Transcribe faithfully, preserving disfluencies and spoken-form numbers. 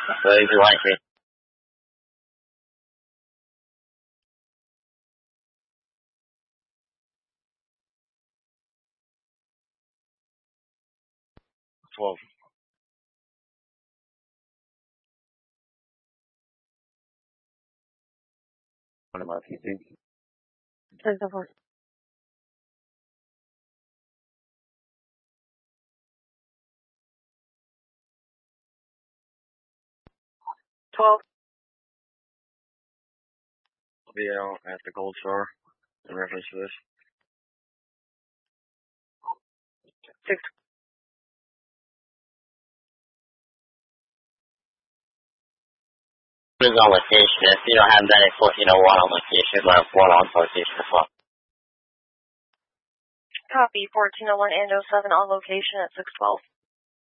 Very likely. twelve. One of my P C. ten four. twelve. I'll be out at the Gold Star in reference to this. six. Is on location. If you don't have that at fourteen oh one on location, but one on location as well. Copy, fourteen oh one and oh seven on location at six twelve.